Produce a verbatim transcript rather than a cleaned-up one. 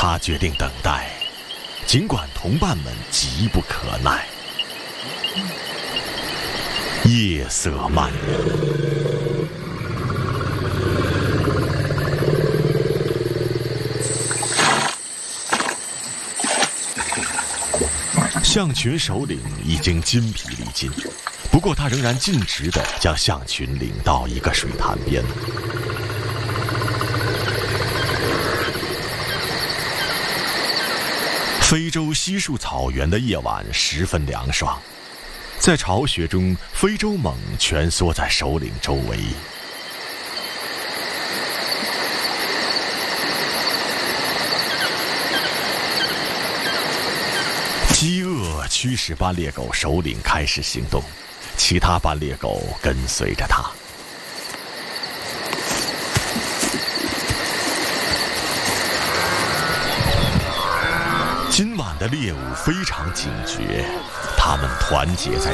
他决定等待，尽管同伴们急不可耐。夜色漫人，象群首领已经筋疲力尽，不过他仍然尽职地将象群领到一个水潭边。非洲稀树草原的夜晚十分凉爽，在巢穴中，非洲猛蜷缩在首领周围。饥饿驱使斑鬣狗首领开始行动，其他斑鬣狗跟随着他。今晚的猎物非常警觉，它们团结在